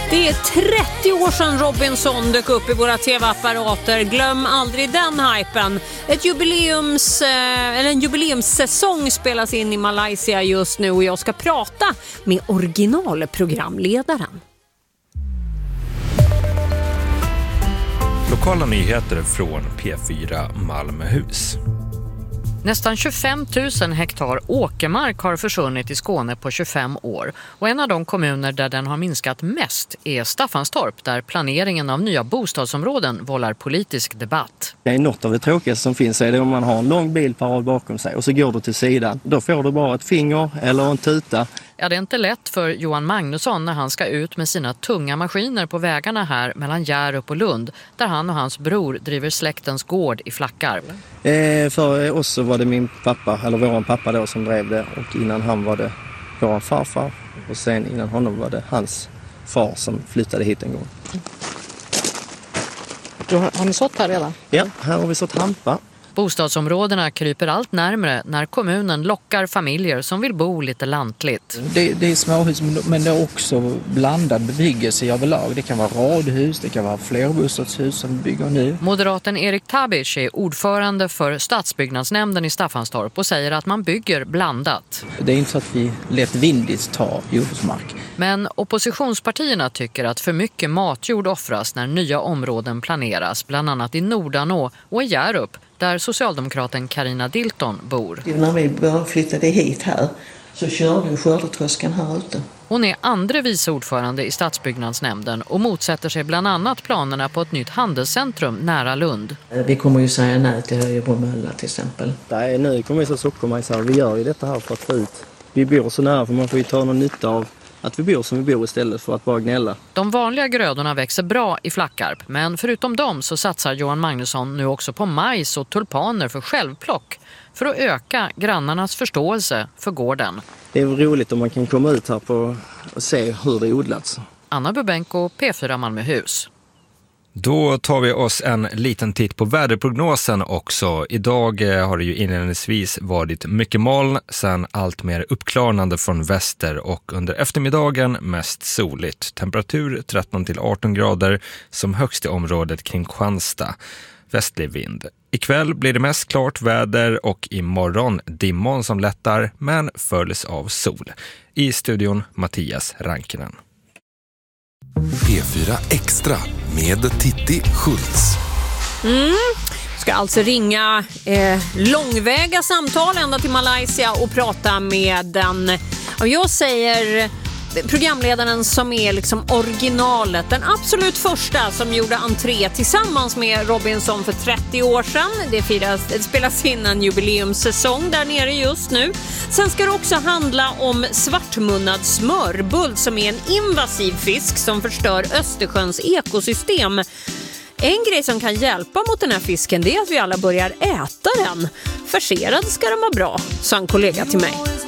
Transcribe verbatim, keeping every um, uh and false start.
Det är trettio år sedan Robinson dök upp i våra tv-apparater. Glöm aldrig den hypen. Ett jubileums, eller en jubileumssäsong spelas in i Malaysia just nu och jag ska prata med originalprogramledaren. Lokala nyheter från P fyra Malmöhus. Nästan tjugofem tusen hektar åkermark har försvunnit i Skåne på tjugofem år. Och en av de kommuner där den har minskat mest är Staffanstorp, där planeringen av nya bostadsområden vållar politisk debatt. Det är något av det tråkigaste som finns, är det om man har en lång bilparad bakom sig och så går du till sidan. Då får du bara ett finger eller en tuta. Ja, det är inte lätt för Johan Magnusson när han ska ut med sina tunga maskiner på vägarna här mellan Hjärup och Lund, där han och hans bror driver släktens gård i Flackarp. Eh, för oss så var det min pappa, eller våran pappa då, som drev det, och innan han var det våran farfar och sen innan honom var det hans far som flyttade hit en gång. Då har, har ni sått här redan? Ja, här har vi sått hampa. Bostadsområdena kryper allt närmare när kommunen lockar familjer som vill bo lite lantligt. Det, det är småhus, men det är också blandad bebyggelse överlag. Det kan vara radhus, det kan vara flerbostadshus som bygger nu. Moderaten Erik Tabic är ordförande för stadsbyggnadsnämnden i Staffanstorp och säger att man bygger blandat. Det är inte så att vi lätt vindigt tar jordbruksmark. Men oppositionspartierna tycker att för mycket matjord offras när nya områden planeras, bland annat i Nordanå och i Hjärup, där socialdemokraten Carina Dilton bor. När vi började flyttade hit här så körde skördetröskan här ute. Hon är andre vice ordförande i stadsbyggnadsnämnden och motsätter sig bland annat planerna på ett nytt handelscentrum nära Lund. Vi kommer ju säga nej till Höjebromölla till exempel. Nej, nu kommer vi så sockermajsar. Vi gör ju detta här för att få ut. Vi bor så nära för man får ju ta någon nytta av att vi bor som vi bor istället för att bara gnälla. De vanliga grödorna växer bra i Flackarp, men förutom dem så satsar Johan Magnusson nu också på majs och tulpaner för självplock för att öka grannarnas förståelse för gården. Det är roligt om man kan komma ut här på och se hur det odlats. Anna Bubenko, P fyra Malmöhus. Då tar vi oss en liten titt på väderprognosen också. Idag har det ju inledningsvis varit mycket moln, sen allt mer uppklarnande från väster och under eftermiddagen mest soligt. Temperatur tretton till arton grader som högst i området kring Kristianstad. Västlig vind. Ikväll blir det mest klart väder och imorgon dimmon som lättar men följs av sol. I studion Mattias Rankinen. P fyra Extra med Titti Schultz. Mm. Ska alltså ringa eh, långväga samtal ända till Malaysia och prata med den, och jag säger programledaren som är liksom originalet, den absolut första som gjorde entré tillsammans med Robinson för trettio år sedan. Det, firas, det spelas in en jubileumssäsong där nere just nu. Sen ska det också handla om svartmunnad smörbult som är en invasiv fisk som förstör Östersjöns ekosystem. En grej som kan hjälpa mot den här fisken, det är att vi alla börjar äta den. Förserad ska den vara bra, sa en kollega till mig.